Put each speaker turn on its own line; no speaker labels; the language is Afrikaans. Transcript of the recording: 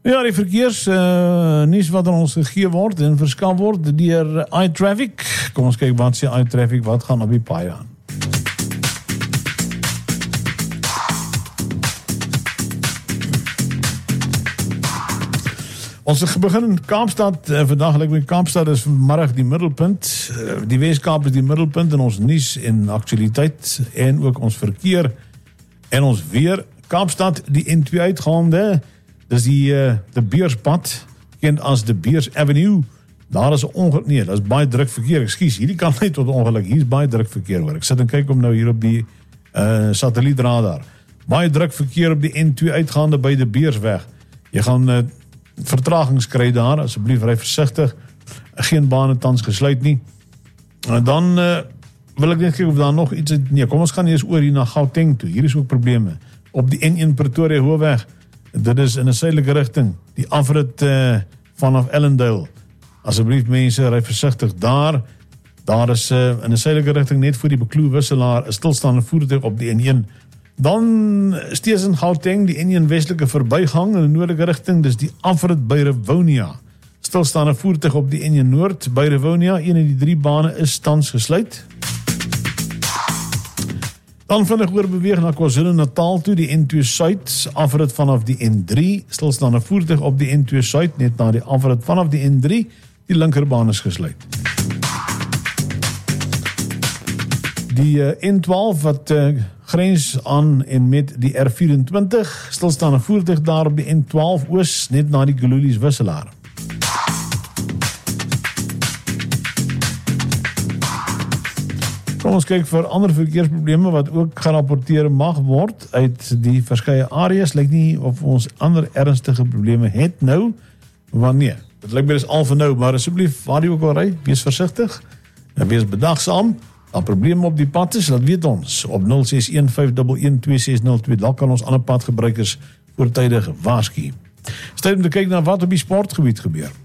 Ja, die verkeers nuus wat aan ons gegee word en verskaf word deur iTraffic. Kom ons kyk wat sê iTraffic, wat gaan op die paai aan. Ons het begin in Kaapstad, vandag lyk my Kaapstad is vanmiddag die middelpunt, die Weskaap is die middelpunt in ons nuus en aktualiteit en ook ons verkeer en ons weer. Kaapstad, die N2 uitgaande, dis die De Beerspad, gekend as De Beers Avenue, daar is 'n ongeluk, nee, dat is baie druk verkeer, ekskuus, hierdie kan net tot ongeluk, hier is baie druk verkeer hoor, ek sit en kyk om nou hier op die satellietradar, baie druk verkeer op die N2 uitgaande by De Beersweg, jy gaan vertragings kry daar, asseblief ry versigtig, geen bane tans gesluit nie, en dan wil ek net kyk of daar nog iets, nee, kom ons gaan eers oor hier na Gauteng toe, hier is ook probleme, op die N1 Pretoria Hoofweg, dit is in 'n suidelike rigting, die afrit vanaf Ellendale, asseblief mense, ry versigtig daar is in 'n suidelike rigting net voor die Bekloo wisselaar, 'n stilstaande voertuig op die N1, dan steeds in Gauteng, die N1 westelike verbygang in 'n noordelike rigting, dis die afrit by Rivonia, stilstaande voertuig op die N1 Noord by Rivonia, een en die 3 bane is tans gesluit. Dan vinnig oor beweeg na KwaZulu-Natal toe, die N2 Suid, afrit vanaf die N3, stilstaande voertuig op die N2 Suid, net na die afrit vanaf die N3, die linkerbaan is gesluit. Die N12 wat grens aan en met die R24, stilstaande voertuig daar op die N12 Oos, net na die Gululies wisselaar. Kom ons kyk vir ander verkeersprobleme wat ook gerapporteer mag word uit die verskeie areas. Lyk nie of ons ander ernstige probleme het nou, want nee, dit lyk my dis al vir nou, maar asseblief, waar jy ook al ry, wees versigtig, en wees bedagsaam, daar probleme op die pad is, laat weet ons, op 06151126002, daar kan ons ander padgebruikers voortydig waarsku. Tyd om te kyk na wat op die sportgebied gebeur.